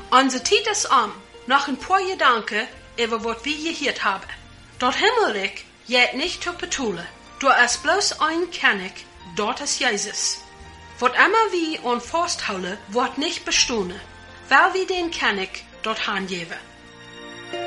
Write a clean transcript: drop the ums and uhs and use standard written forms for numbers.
Unser Titus noch ein paar Gedanken über was wir gehört haben. Dort Himmelreich geht nicht zu betullen. Dort ist bloß ein König, dort ist Jesus. Was immer wir an festhalten, wird nicht bestehen, weil wir den König dort hingeben.